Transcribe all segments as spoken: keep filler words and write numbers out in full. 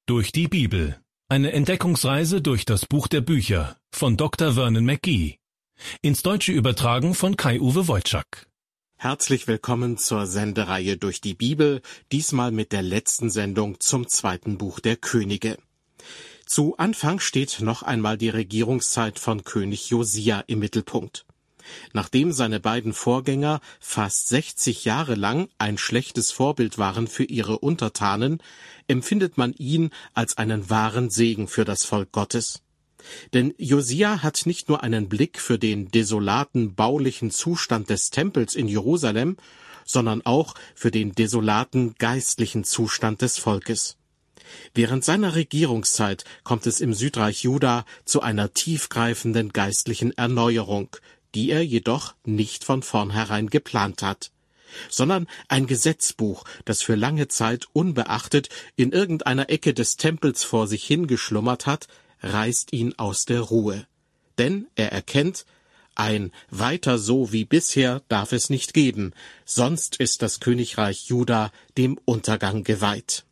Durch die Bibel. Eine Entdeckungsreise durch das Buch der Bücher von Doktor Vernon McGee. Ins Deutsche übertragen von Kai-Uwe Wojczak. Herzlich willkommen zur Sendereihe Durch die Bibel, diesmal mit der letzten Sendung zum zweiten Buch der Könige. Zu Anfang steht noch einmal die Regierungszeit von König Josia im Mittelpunkt. Nachdem seine beiden Vorgänger fast sechzig Jahre lang ein schlechtes Vorbild waren für ihre Untertanen, empfindet man ihn als einen wahren Segen für das Volk Gottes. Denn Josia hat nicht nur einen Blick für den desolaten baulichen Zustand des Tempels in Jerusalem, sondern auch für den desolaten geistlichen Zustand des Volkes. Während seiner Regierungszeit kommt es im Südreich Juda zu einer tiefgreifenden geistlichen Erneuerung, die er jedoch nicht von vornherein geplant hat, sondern ein Gesetzbuch, das für lange Zeit unbeachtet in irgendeiner Ecke des Tempels vor sich hingeschlummert hat, reißt ihn aus der Ruhe. Denn er erkennt, ein weiter so wie bisher darf es nicht geben, sonst ist das Königreich Juda dem Untergang geweiht.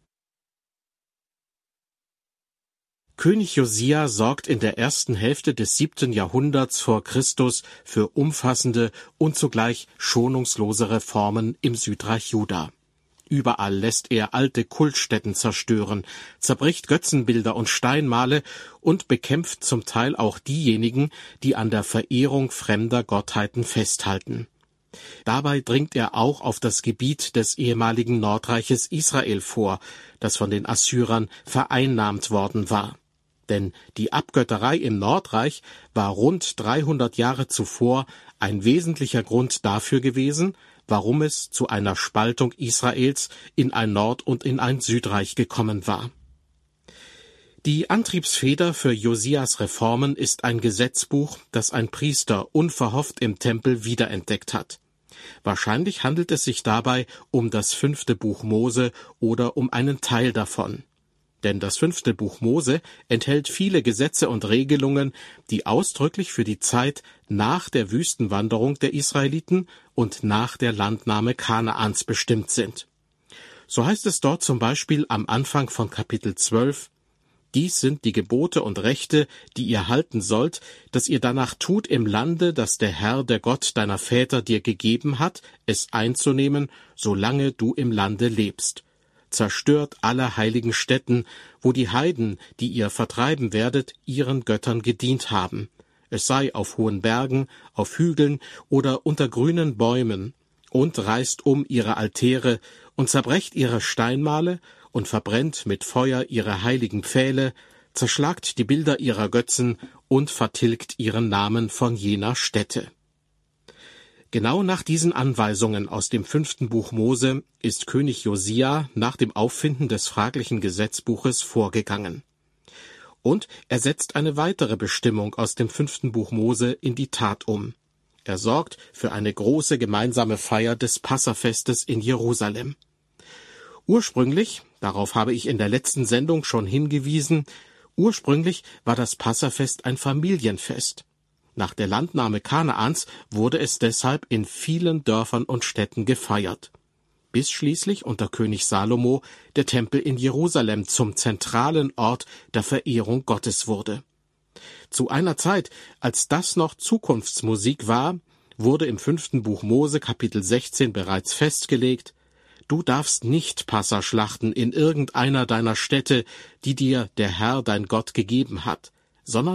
König Josia sorgt in der ersten Hälfte des siebten Jahrhunderts vor Christus für umfassende und zugleich schonungslose Reformen im Südreich Juda. Überall lässt er alte Kultstätten zerstören, zerbricht Götzenbilder und Steinmale und bekämpft zum Teil auch diejenigen, die an der Verehrung fremder Gottheiten festhalten. Dabei dringt er auch auf das Gebiet des ehemaligen Nordreiches Israel vor, das von den Assyrern vereinnahmt worden war. Denn die Abgötterei im Nordreich war rund dreihundert Jahre zuvor ein wesentlicher Grund dafür gewesen, warum es zu einer Spaltung Israels in ein Nord- und in ein Südreich gekommen war. Die Antriebsfeder für Josias Reformen ist ein Gesetzbuch, das ein Priester unverhofft im Tempel wiederentdeckt hat. Wahrscheinlich handelt es sich dabei um das fünfte Buch Mose oder um einen Teil davon. Denn das fünfte Buch Mose enthält viele Gesetze und Regelungen, die ausdrücklich für die Zeit nach der Wüstenwanderung der Israeliten und nach der Landnahme Kanaans bestimmt sind. So heißt es dort zum Beispiel am Anfang von Kapitel zwölf, »Dies sind die Gebote und Rechte, die ihr halten sollt, dass ihr danach tut im Lande, das der Herr, der Gott deiner Väter dir gegeben hat, es einzunehmen, solange du im Lande lebst. Zerstört alle heiligen Stätten, wo die Heiden, die ihr vertreiben werdet, ihren Göttern gedient haben. Es sei auf hohen Bergen, auf Hügeln oder unter grünen Bäumen, und reißt um ihre Altäre und zerbrecht ihre Steinmale und verbrennt mit Feuer ihre heiligen Pfähle, zerschlagt die Bilder ihrer Götzen und vertilgt ihren Namen von jener Stätte.« Genau nach diesen Anweisungen aus dem fünften Buch Mose ist König Josia nach dem Auffinden des fraglichen Gesetzbuches vorgegangen. Und er setzt eine weitere Bestimmung aus dem fünften Buch Mose in die Tat um. Er sorgt für eine große gemeinsame Feier des Passafestes in Jerusalem. Ursprünglich, darauf habe ich in der letzten Sendung schon hingewiesen, ursprünglich war das Passafest ein Familienfest. Nach der Landnahme Kanaans wurde es deshalb in vielen Dörfern und Städten gefeiert, bis schließlich unter König Salomo der Tempel in Jerusalem zum zentralen Ort der Verehrung Gottes wurde. Zu einer Zeit, als das noch Zukunftsmusik war, wurde im fünften Buch Mose Kapitel sechzehn bereits festgelegt: Du darfst nicht Passa schlachten in irgendeiner deiner Städte, die dir der Herr dein Gott gegeben hat, sondern